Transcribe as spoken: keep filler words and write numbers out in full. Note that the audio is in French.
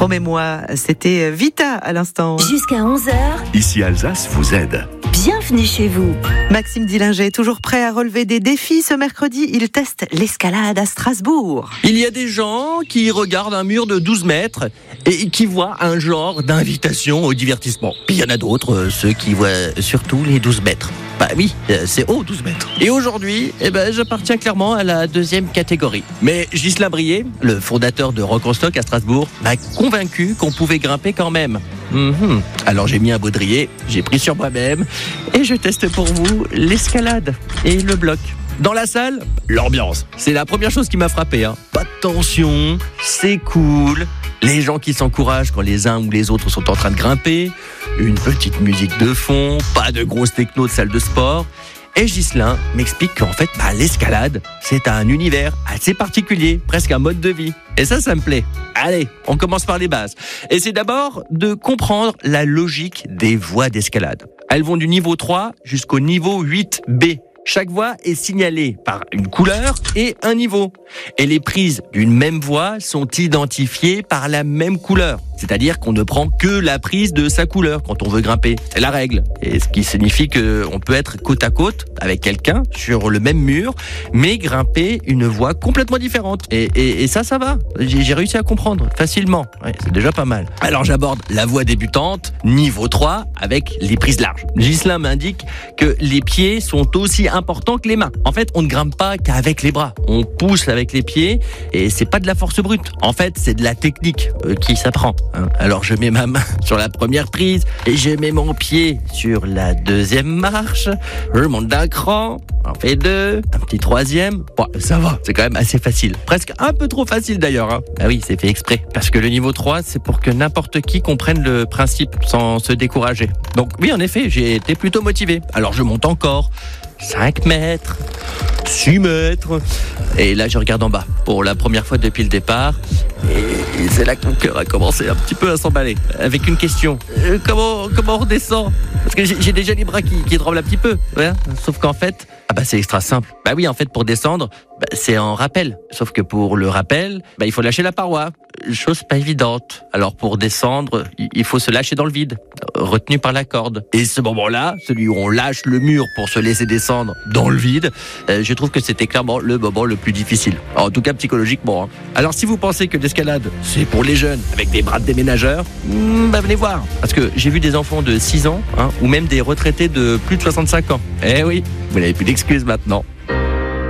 Promets-moi, c'était Vita à l'instant. Jusqu'à onze heures. Ici Alsace vous aide. Bienvenue chez vous. Maxime Dillinger est toujours prêt à relever des défis. Ce mercredi, il teste l'escalade à Strasbourg. Il y a des gens qui regardent un mur de douze mètres et qui voient un genre d'invitation au divertissement. Puis il y en a d'autres, ceux qui voient surtout les douze mètres. Bah oui, c'est haut douze mètres. Et aujourd'hui, eh ben, j'appartiens clairement à la deuxième catégorie. Mais Ghislain Brier, le fondateur de Rock en Stock à Strasbourg, m'a convaincu qu'on pouvait grimper quand même. Mmh. Alors j'ai mis un baudrier, j'ai pris sur moi-même et je teste pour vous l'escalade et le bloc. Dans la salle, l'ambiance. C'est la première chose qui m'a frappé. Hein. Pas de tension, c'est cool. Les gens qui s'encouragent quand les uns ou les autres sont en train de grimper. Une petite musique de fond, pas de grosse techno de salle de sport. Et Ghislain m'explique qu'en fait, bah, l'escalade, c'est un univers assez particulier, presque un mode de vie. Et ça, ça me plaît. Allez, on commence par les bases. Et c'est d'abord de comprendre la logique des voies d'escalade. Elles vont du niveau trois jusqu'au niveau huit B. Chaque voie est signalée par une couleur et un niveau. Et les prises d'une même voie sont identifiées par la même couleur. C'est-à-dire qu'on ne prend que la prise de sa couleur quand on veut grimper. C'est la règle. Et ce qui signifie qu'on peut être côte à côte avec quelqu'un sur le même mur, mais grimper une voie complètement différente. Et, et, et ça, ça va. J'ai, j'ai réussi à comprendre facilement. Ouais, c'est déjà pas mal. Alors j'aborde la voie débutante, niveau trois, avec les prises larges. Ghislain m'indique que les pieds sont aussi importants que les mains. En fait, on ne grimpe pas qu'avec les bras. On pousse avec les pieds et c'est pas de la force brute. En fait, c'est de la technique euh, qui s'apprend. Alors je mets ma main sur la première prise et je mets mon pied sur la deuxième marche. Je monte d'un cran, on fait deux, un petit troisième. Bon, ça va, c'est quand même assez facile. Presque un peu trop facile d'ailleurs. Hein. Ah oui, c'est fait exprès. Parce que le niveau trois, c'est pour que n'importe qui comprenne le principe sans se décourager. Donc oui, en effet, j'ai été plutôt motivé. Alors je monte encore. cinq mètres, six mètres. Et là, je regarde en bas pour la première fois depuis le départ. Et c'est là que mon cœur a commencé un petit peu à s'emballer. Avec une question. Euh, comment, comment on redescend ? Parce que j'ai, j'ai déjà les bras qui, qui tremblent un petit peu. Ouais. Sauf qu'en fait, ah bah c'est extra simple. Bah oui, en fait, pour descendre, bah c'est en rappel. Sauf que pour le rappel, bah il faut lâcher la paroi. Chose pas évidente. Alors pour descendre, il faut se lâcher dans le vide, retenu par la corde. Et ce moment-là, celui où on lâche le mur pour se laisser descendre dans le vide, euh, je trouve que c'était clairement le moment le plus difficile. En tout cas psychologiquement. Hein. Alors si vous pensez que l'escalade, c'est pour les jeunes avec des bras de déménageurs, hmm, bah venez voir. Parce que j'ai vu des enfants de six ans, hein, ou même des retraités de plus de soixante-cinq ans. Eh oui, vous n'avez plus d'excuses maintenant.